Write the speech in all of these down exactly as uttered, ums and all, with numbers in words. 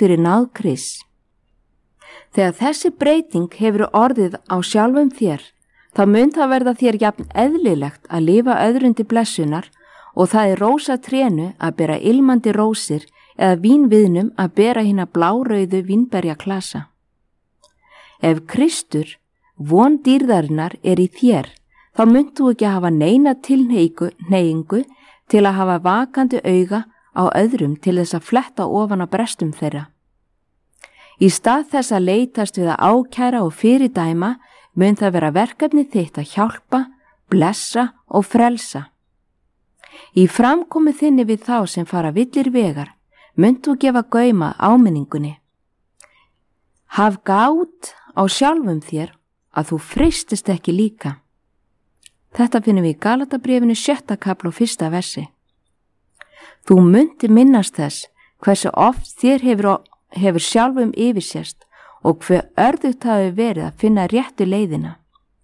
fyrir náð Krists. Þegar þessi breyting hefur orðið á sjálfum þér, þá mun það verða þér jafn eðlilegt að lifa öðrum til blessunar og það er rósa trénu að bera ilmandi rósir eða vínviðnum að bera hina blárauðu vínberja klasa. Ef Kristur, von dýrðarinnar, er í þér, þá munt þú ekki hafa neina tilhneigingu til að hafa vakandi auga á öðrum til þess að fletta ofan á brestum þeirra. Í stað þess að leitast við að ákæra og fyrirdæma mun það vera verkefni þitt að hjálpa, blessa og frelsa. Í framkomu þinni við þá sem fara villir vegar munt þú gefa gauma áminningunni. Haf gát á sjálfum þér að þú freistist ekki líka. Þetta finnum við í Galatabréfinu sjötta kafla og fyrsta versi. Þú munti minnast þess hversu oft þér hefur, hefur sjálfum yfirsést og hver örðugt hafi verið að finna réttu leiðina.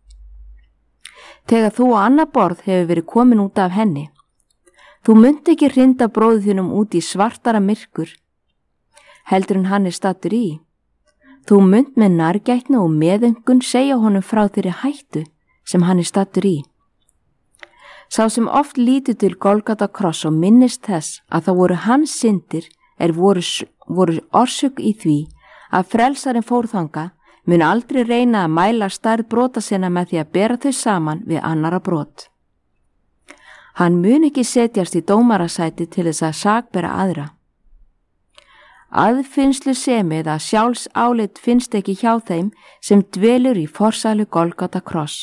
Þegar þú á annað borð hefur verið komin út af henni, þú munt ekki hrinda bróður þínum út í svartara myrkur, heldur en hann er stattur í. Þú munt með nærgætni og meðöngun segja honum frá þeirri hættu sem hann er stattur í. Sá sem oft lítur til Golgata kross og minnist þess að það voru hans syndir er voru, voru orsök í því að frelsarinn fór þangað, mun aldrei reyna að mæla stærð brota sinna með því að bera þau saman við annara brot. Hann mun ekki setjast í dómarasæti til þess að sakbera aðra. Aðfinnslu semi eða sjálfsálit finnst ekki hjá þeim sem dvelur í forsælu Golgata kross.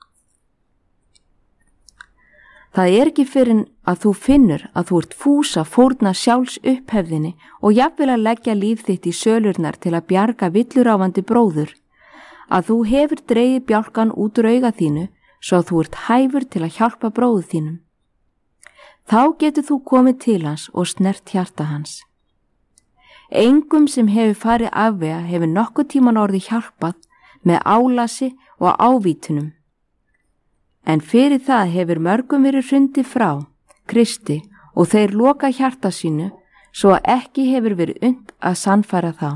Það er ekki fyrir að þú finnur að þú ert fús að fórna sjálfs upphefðinni og jafnvel að leggja líf þitt í sölurnar til að bjarga villuráfandi bróður, að þú hefur dregið bjálkan út úr auga þínu svo að þú ert hæfur til að hjálpa bróður þínum. Þá getur þú komið til hans og snert hjarta hans. Engum sem hefur farið afvega hefur nokkuð tíman orðið hjálpað með álasi og ávítunum. En fyrir það hefur mörgum verið hrundið frá Kristi og þeir loka hjarta sínu svo að ekki hefur verið unnt að sannfæra þá.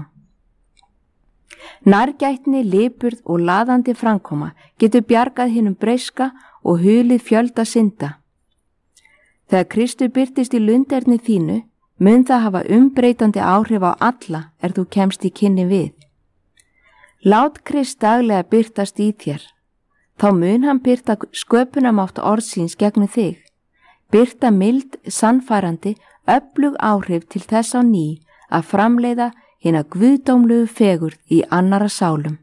Nærgætni, lipurð og laðandi framkoma getur bjargað hinum breyska og hulið fjölda synda. Þegar Kristur birtist í lunderni þínu, mun það hafa umbreytandi áhrif á alla er þú kemst í kynni við. Lát Krist daglega birtast í þér. Þá mun hann byrta sköpunamátt orðsins gegnum þig, byrta mild, sannfærandi, öflug áhrif til þess á ný að framleiða hina guðdómlegu fegurð í annara sálum.